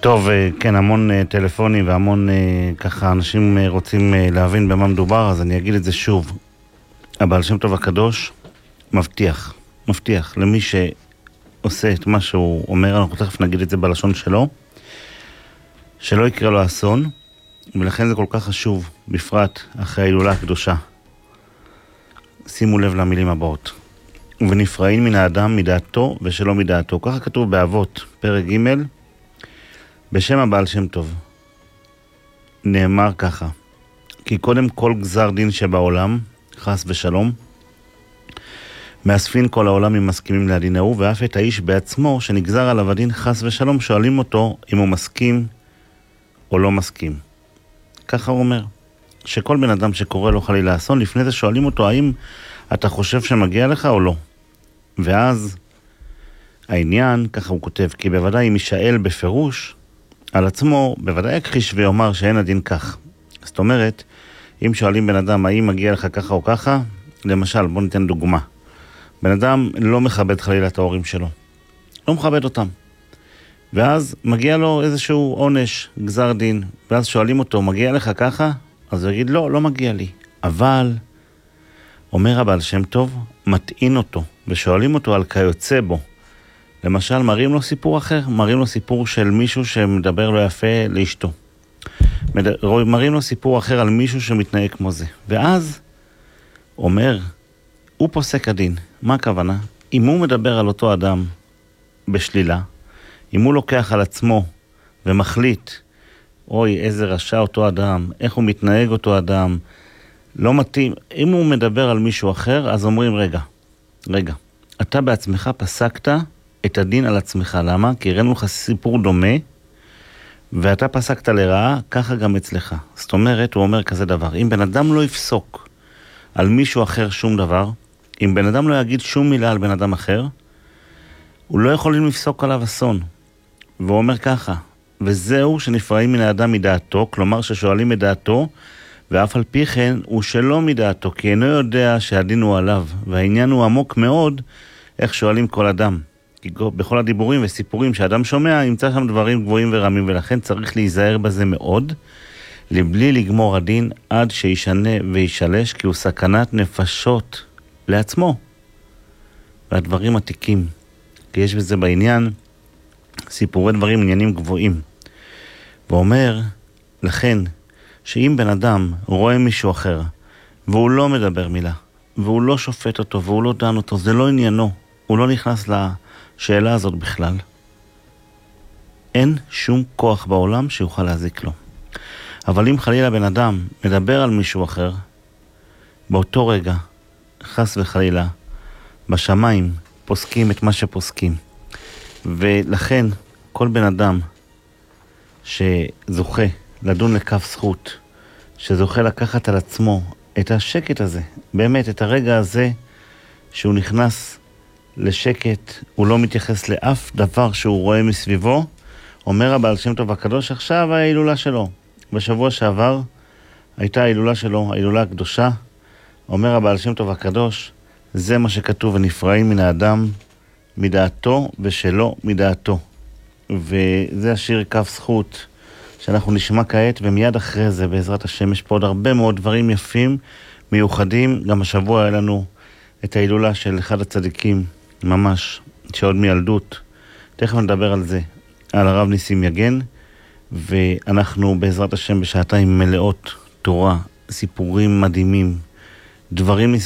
טוב, כן, המון טלפונים והמון ככה אנשים רוצים להבין במה מדובר, אז אני אגיד את זה שוב. הבעל שם טוב הקדוש מבטיח למי שעושה את מה שהוא אומר, אנחנו תכף נגיד את זה בלשון שלו, שלא יקרה לו אסון, ולכן זה כל כך חשוב, בפרט אחרי ההילולה הקדושה. שימו לב למילים הבאות. ונפרעים מן האדם מדעתו ושלא מדעתו. ככה כתוב באבות, פרק ג' בשם הבעל שם טוב. נאמר ככה, כי קודם כל גזר דין שבעולם, חס ושלום, מאספין כל העולם אם מסכימים לדין ההוא, ואף את האיש בעצמו שנגזר עליו הדין חס ושלום, שואלים אותו אם הוא מסכים או לא מסכים. ככה הוא אומר, שכל בן אדם שקורא לו חלילה אסון, לפני זה שואלים אותו האם אתה חושב שמגיע לך או לא. ואז העניין, ככה הוא כותב, כי בוודאי אם יישאל בפירוש על עצמו, בוודאי יכחיש ויאמר שאין הדין כך. זאת אומרת, אם שואלים בן אדם האם מגיע לך ככה או ככה, למשל, בוא ניתן דוגמה. בן אדם לא מכבד חלילה את ההורים שלו. לא מכבד אותם. ואז מגיע לו איזשהו עונש, גזר דין, ואז שואלים אותו, מגיע לך ככה? אז הוא יגיד, לא מגיע לי. אבל, אומר הבעל שם טוב, מטעין אותו, ושואלים אותו על כיוצא בו. למשל, מראים לו סיפור אחר, מראים לו סיפור של מישהו שמדבר לא יפה לאשתו. מראים לו סיפור אחר על מישהו שמתנהג כמו זה. ואז, אומר, הוא פוסק הדין. מה הכוונה? אם הוא מדבר על אותו אדם בשלילה, אם הוא לוקח על עצמו ומחליט, אוי, איזה רשע אותו אדם, איך הוא מתנהג אותו אדם, לא מתאים. אם הוא מדבר על מישהו אחר, אז אומרים, רגע, אתה בעצמך פסקת את הדין על עצמך. למה? כי הראינו לך סיפור דומה, ואתה פסקת לרעה, ככה גם אצלך. זאת אומרת, הוא אומר כזה דבר, אם בן אדם לא יפסוק על מישהו אחר שום דבר, אם בן אדם לא יגיד שום מילה על בן אדם אחר, הוא לא יכול לפסוק עליו אסון. והוא אומר ככה, וזהו שנפרעים מן האדם מדעתו, כלומר ששואלים מדעתו, ואף על פי כן הוא שלא מדעתו, כי אינו יודע שהדין הוא עליו, והעניין הוא עמוק מאוד איך שואלים כל אדם. כי בכל הדיבורים וסיפורים שאדם שומע, ימצא שם דברים גבוהים ורמים, ולכן צריך להיזהר בזה מאוד, לבלי לגמור הדין עד שישנה וישלש, כי הוא סכנת נפשות לעצמו. והדברים עתיקים, כי יש בזה בעניין סיפורי דברים, עניינים גבוהים. ואומר, לכן, שאם בן אדם רואה מישהו אחר, והוא לא מדבר מילה, והוא לא שופט אותו, והוא לא דן אותו, זה לא עניינו, הוא לא נכנס לשאלה הזאת בכלל, אין שום כוח בעולם שיוכל להזיק לו. אבל אם חלילה בן אדם מדבר על מישהו אחר, באותו רגע, חס וחלילה, בשמיים פוסקים את מה שפוסקים. ולכן כל בן אדם שזוכה לדון לכף זכות, שזוכה לקחת על עצמו את השקט הזה, באמת את הרגע הזה שהוא נכנס לשקט, הוא לא מתייחס לאף דבר שהוא רואה מסביבו, אומר הבעל שם טוב הקדוש, עכשיו ההילולה שלו. בשבוע שעבר הייתה ההילולה שלו, ההילולה הקדושה. אומר הבעל שם טוב הקדוש, זה מה שכתוב, ונפרעים מן האדם מדעתו ושלא מדעתו. וזה השיר כף זכות שאנחנו נשמע כעת, ומיד אחרי זה בעזרת השם יש פה עוד הרבה מאוד דברים יפים, מיוחדים. גם השבוע היה לנו את ההילולה של אחד הצדיקים, ממש, שעוד מילדות. תכף נדבר על זה, על הרב ניסים יגן, ואנחנו בעזרת השם בשעתיים מלאות תורה, סיפורים מדהימים, דברים